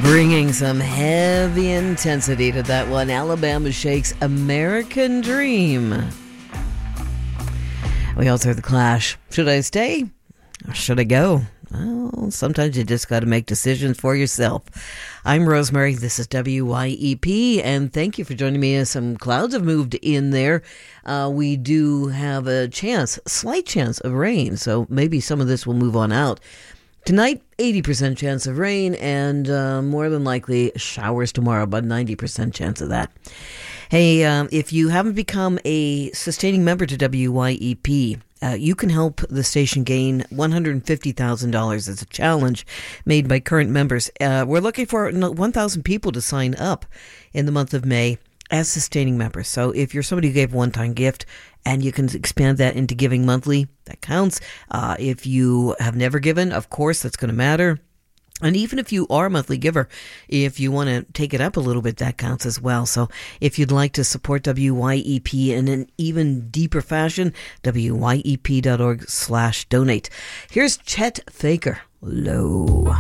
Bringing some heavy intensity to that one. Alabama Shakes American Dream. We also heard The Clash. Should I stay or should I go? Well, sometimes you just got to make decisions for yourself. I'm Rosemary. This is WYEP, and thank you for joining me as some clouds have moved in there. We do have a slight chance of rain, so maybe some of this will move on out. Tonight, 80% chance of rain, and more than likely showers tomorrow, about 90% chance of that. Hey, if you haven't become a sustaining member to WYEP, you can help the station gain $150,000 as a challenge made by current members. We're looking for 1,000 people to sign up in the month of May as sustaining members. So if you're somebody who gave a one-time gift and you can expand that into giving monthly, that counts. If you have never given, of course, that's going to matter. And even if you are a monthly giver, if you want to take it up a little bit, that counts as well. So if you'd like to support WYEP in an even deeper fashion, wyep.org/donate. Here's Chet Faker, Low.